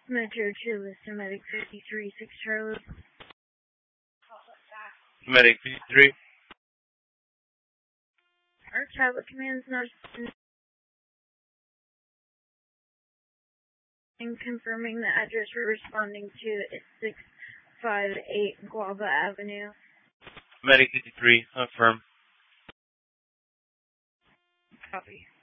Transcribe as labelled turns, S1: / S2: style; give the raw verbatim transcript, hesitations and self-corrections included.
S1: Metro two, list to Medic fifty-three, six Charlie.
S2: Medic fifty-three.
S1: Our tablet commands not and confirming the address we're responding to is six five eight Guava Avenue.
S2: Medic fifty-three, affirm.
S1: Copy.